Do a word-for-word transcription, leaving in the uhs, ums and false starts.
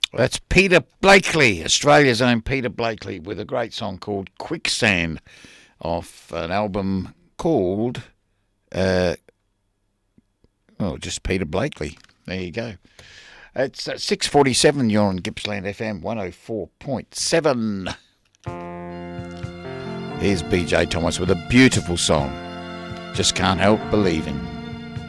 That's Peter Blakely, Australia's own Peter Blakely, with a great song called Quicksand off an album called, uh, oh, just Peter Blakely. There you go. It's at six forty-seven, you're on Gippsland F M one oh four point seven. Here's B J Thomas with a beautiful song, Just Can't Help Believing.